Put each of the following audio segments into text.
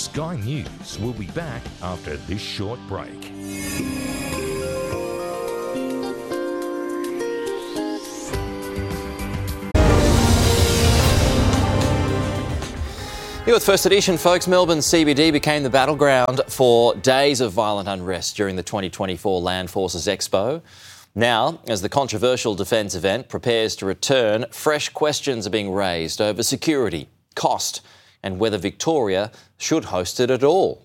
Sky News will be back after this short break. Here with First Edition, folks. Melbourne CBD became the battleground for days of violent unrest during the 2024 Land Forces Expo. Now, as the controversial defence event prepares to return, fresh questions are being raised over security, cost, and whether Victoria should host it at all.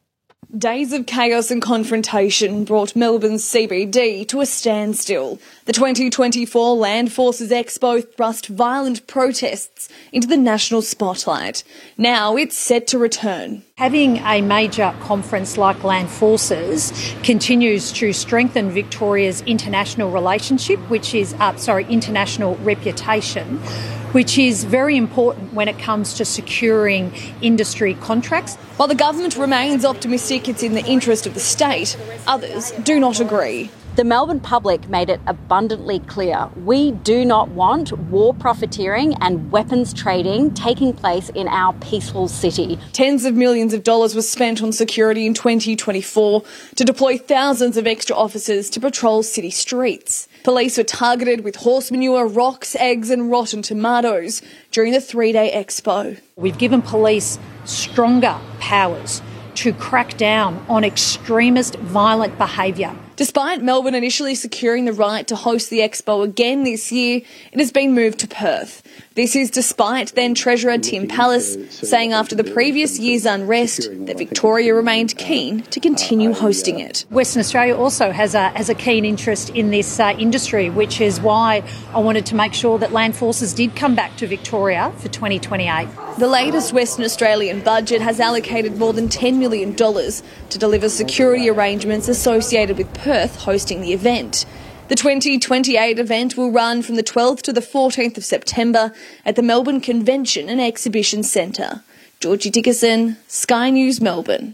Days of chaos and confrontation brought Melbourne's CBD to a standstill. The 2024 Land Forces Expo thrust violent protests into the national spotlight. Now it's set to return. Having a major conference like Land Forces continues to strengthen Victoria's international relationship, international reputation, which is very important when it comes to securing industry contracts. While the government remains optimistic it's in the interest of the state, others do not agree. The Melbourne public made it abundantly clear we do not want war profiteering and weapons trading taking place in our peaceful city. Tens of millions of dollars was spent on security in 2024 to deploy thousands of extra officers to patrol city streets. Police were targeted with horse manure, rocks, eggs and rotten tomatoes during the 3-day expo. We've given police stronger powers to crack down on extremist violent behaviour. Despite Melbourne initially securing the right to host the Expo again this year, it has been moved to Perth. This is despite then Treasurer Tim Pallas saying after the previous year's unrest that Victoria remained keen to continue hosting it. Western Australia also has a keen interest in this industry, which is why I wanted to make sure that Land Forces did come back to Victoria for 2028. The latest Western Australian budget has allocated more than $10 million to deliver security arrangements associated with Perth hosting the event. The 2028 event will run from the 12th to the 14th of September at the Melbourne Convention and Exhibition Centre. Georgie Dickerson, Sky News, Melbourne.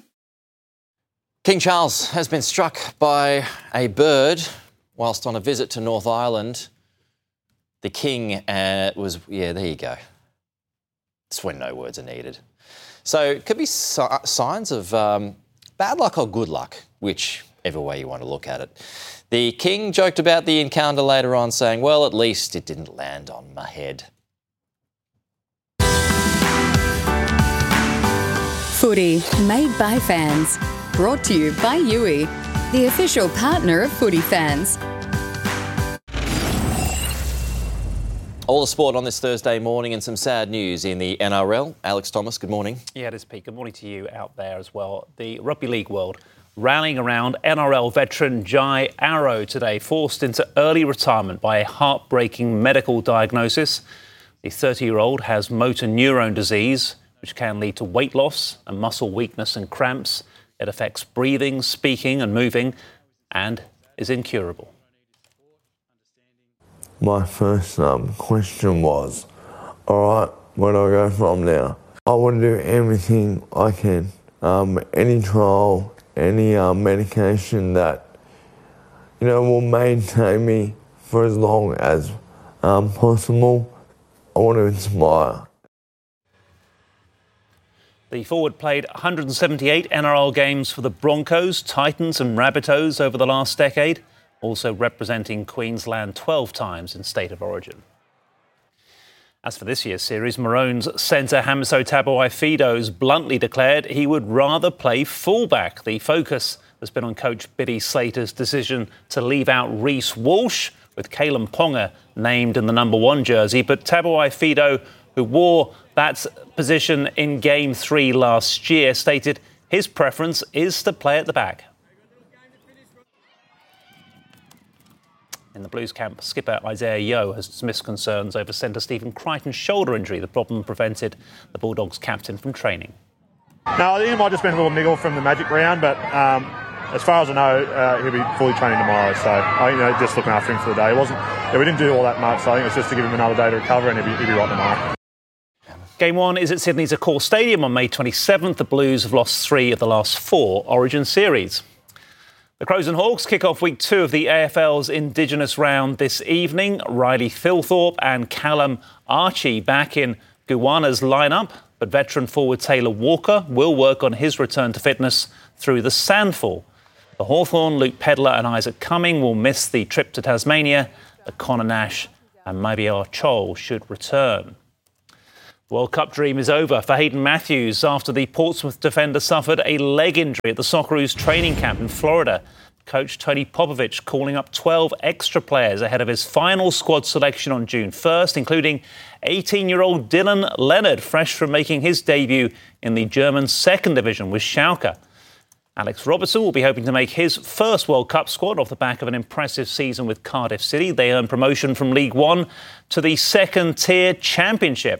King Charles has been struck by a bird whilst on a visit to North Island. The King there you go. It's when no words are needed. So it could be signs of bad luck or good luck, whichever way you want to look at it. The King joked about the encounter later on, saying, well, at least it didn't land on my head. Footy, made by fans. Brought to you by Yui, the official partner of footy fans. All the sport on this Thursday morning and some sad news in the NRL. Alex Thomas, good morning. Yeah, it is, Pete. Good morning to you out there as well. The rugby league world rallying around NRL veteran Jai Arrow today, forced into early retirement by a heartbreaking medical diagnosis. The 30-year-old has motor neurone disease, which can lead to weight loss and muscle weakness and cramps. It affects breathing, speaking and moving and is incurable. My first question was, all right, where do I go from now? I want to do everything I can, any trial, any medication that, will maintain me for as long as possible. I want to inspire. The forward played 178 NRL games for the Broncos, Titans and Rabbitohs over the last decade, also representing Queensland 12 times in State of Origin. As for this year's series, Maroons centre Hamiso Tabuai-Fidow bluntly declared he would rather play fullback. The focus has been on coach Billy Slater's decision to leave out Reece Walsh, with Kalen Ponga named in the number 1 jersey. But Tabuai-Fidow, who wore that position in Game 3 last year, stated his preference is to play at the back. In the Blues camp, skipper Isaiah Yeo has dismissed concerns over centre Stephen Crichton's shoulder injury. The problem prevented the Bulldogs captain from training. No, I think it might just been a little niggle from the Magic round, but as far as I know, he'll be fully training tomorrow. So I think just looking after him for the day. We didn't do all that much, so I think it was just to give him another day to recover, and he'll be right tomorrow. Game 1 is at Sydney's Accor Stadium on May 27th. The Blues have lost 3 of the last 4 Origin series. The Crows and Hawks kick off week 2 of the AFL's Indigenous round this evening. Riley Thilthorpe and Callum Archie back in Gowanna's lineup. but veteran forward Taylor Walker will work on his return to fitness through the Sandful. The Hawthorn, Luke Pedler and Isaac Cumming will miss the trip to Tasmania, but Connor Nash and Mabior Chol should return. The World Cup dream is over for Hayden Matthews after the Portsmouth defender suffered a leg injury at the Socceroos training camp in Florida. Coach Tony Popovich calling up 12 extra players ahead of his final squad selection on June 1st, including 18-year-old Dylan Leonard, fresh from making his debut in the German second division with Schalke. Alex Robertson will be hoping to make his first World Cup squad off the back of an impressive season with Cardiff City. They earned promotion from League One to the second-tier Championship.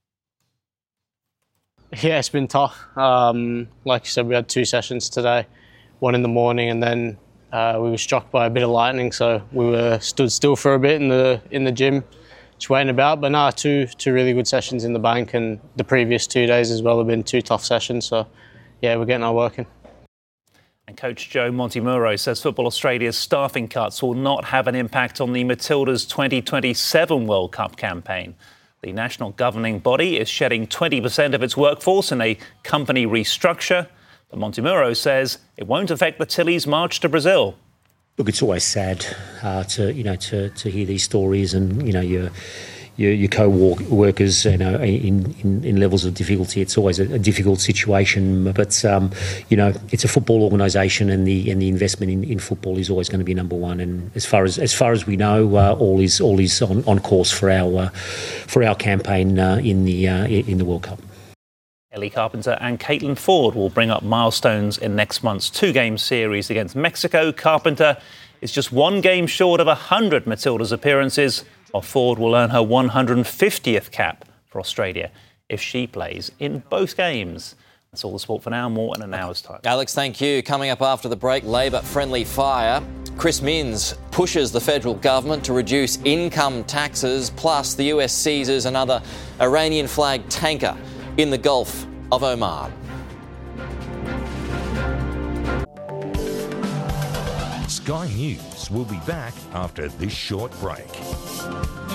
Yeah, it's been tough. Like you said, we had 2 sessions today, one in the morning, and then we were struck by a bit of lightning, so we were stood still for a bit in the gym, just waiting about. But no, two really good sessions in the bank, and the previous 2 days as well have been 2 tough sessions. So yeah, we're getting our work in. And Coach Joe Montemurro says Football Australia's staffing cuts will not have an impact on the Matildas' 2027 World Cup campaign. The national governing body is shedding 20% of its workforce in a company restructure. But Montemurro says it won't affect the Tillies' march to Brazil. Look, it's always sad to hear these stories, and your co-workers, in levels of difficulty. It's always a difficult situation, but it's a football organisation, and the investment in football is always going to be number one. And as far as we know, all is on course for our campaign in the World Cup. Ellie Carpenter and Caitlin Ford will bring up milestones in next month's 2-game series against Mexico. Carpenter is just 1 game short of 100 Matildas appearances, while Ford will earn her 150th cap for Australia if she plays in both games. That's all the sport for now. More in an hour's time. Alex, thank you. Coming up after the break, Labor-friendly fire. Chris Minns pushes the federal government to reduce income taxes, plus the US seizes another Iranian-flagged tanker in the Gulf of Oman. Sky News will be back after this short break.